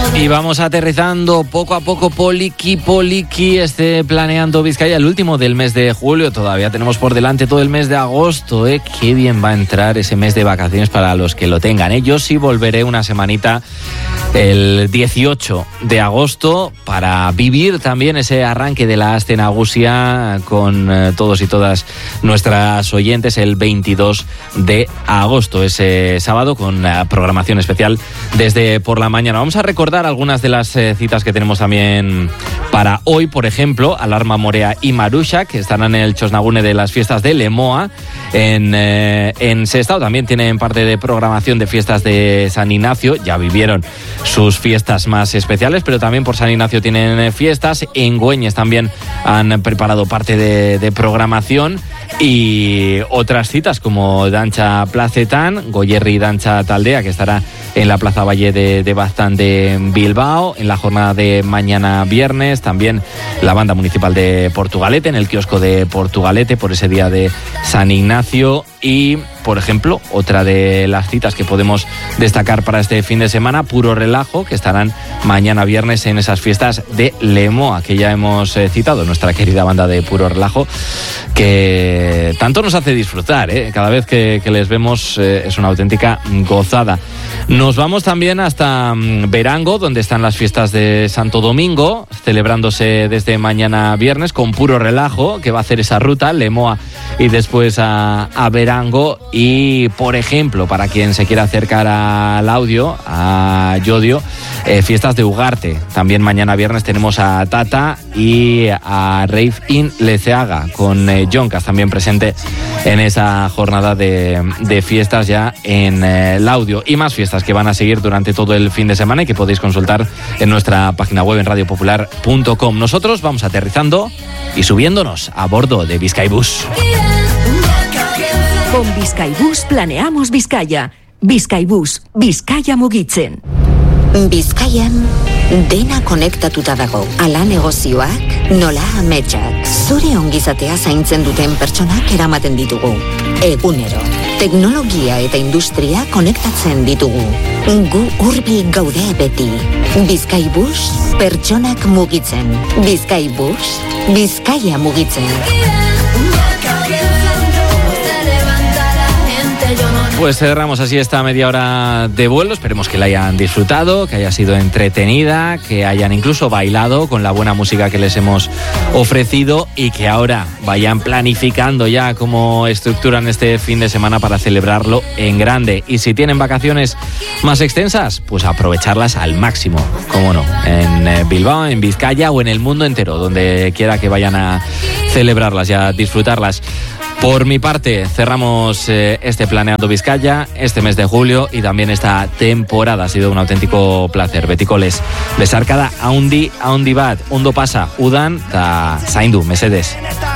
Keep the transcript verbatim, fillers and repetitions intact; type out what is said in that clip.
Y vamos aterrizando poco a poco, poliki, poliki, este Planeando Vizcaya, el último del mes de julio. Todavía tenemos por delante todo el mes de agosto, ¿eh? Qué bien va a entrar ese mes de vacaciones para los que lo tengan, ¿eh? Yo sí volveré una semanita el dieciocho de agosto para vivir también ese arranque de la Aste Nagusia con eh, todos y todas nuestras oyentes el veintidós de agosto, ese sábado, con eh, programación especial desde por la mañana. Vamos a recordar algunas de las eh, citas que tenemos también para hoy. Por ejemplo, Alarma Morea y Marusha, que estarán en el Chosnagune de las fiestas de Lemoa en, eh, en Sestao. También tienen parte de programación de fiestas de San Ignacio. Ya vivieron sus fiestas más especiales, pero también por San Ignacio tienen fiestas. En Güeñes también han preparado parte de, de programación. Y otras citas como Dancha Placetán, Goyerri Dancha Taldea, que estará en la Plaza Valle de, de Baztán de Bilbao, en la jornada de mañana viernes. También la Banda Municipal de Portugalete, en el kiosco de Portugalete, por ese día de San Ignacio. Y, por ejemplo, otra de las citas que podemos destacar para este fin de semana, Puro Relajo, que estarán mañana viernes en esas fiestas de Lemoa, que ya hemos eh, citado, nuestra querida banda de Puro Relajo, que tanto nos hace disfrutar, ¿eh? Cada vez que, que les vemos eh, es una auténtica gozada. Nos vamos también hasta um, Verango, donde están las fiestas de Santo Domingo, celebrándose desde mañana viernes con Puro Relajo, que va a hacer esa ruta, Lemoa y después a, a Verango. Y, por ejemplo, para quien se quiera acercar al audio, a Llodio, eh, fiestas de Ugarte. También mañana viernes tenemos a Tata y a Rave in Leceaga, con eh, Joncas también presente en esa jornada de, de fiestas ya en eh, el audio. Y más fiestas que van a seguir durante todo el fin de semana y que podéis consultar en nuestra página web en radio popular punto com. Nosotros vamos aterrizando y subiéndonos a bordo de Bizkaibus. Con Bizkaibus planeamos Vizcaya. Bizkaibus, Bizkaia mugitzen. Bizkaian dena konektatuta dago. Ala negozioak, nola ametsak. Zure ongizatea zaintzen duten pertsonak eramaten ditugu. Egunero, teknologia eta industria konektatzen ditugu. Gu hurbil gaude beti. Bizkaibus, pertsonak mugitzen. Bizkaibus, Bizkaia mugitzen. Pues cerramos así esta media hora de vuelo. Esperemos que la hayan disfrutado, que haya sido entretenida, que hayan incluso bailado con la buena música que les hemos ofrecido y que ahora vayan planificando ya cómo estructuran este fin de semana para celebrarlo en grande. Y si tienen vacaciones más extensas, pues aprovecharlas al máximo, cómo no, en Bilbao, en Vizcaya o en el mundo entero, donde quiera que vayan a celebrarlas y a disfrutarlas. Por mi parte, cerramos eh, este Planeando Vizcaya, este mes de julio y también esta temporada. Ha sido un auténtico placer. Betikoles, besarkada haundi, haundi bat, ondo pasa, udan, ta zaindu, mesedes.